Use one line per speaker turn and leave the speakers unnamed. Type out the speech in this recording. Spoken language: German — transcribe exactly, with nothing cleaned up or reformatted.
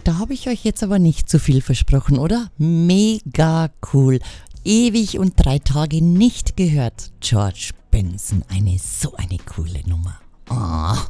da habe ich euch jetzt aber nicht zu viel versprochen, oder? Mega cool. Ewig und drei Tage nicht gehört. George Benson, eine so eine coole Nummer. Oh.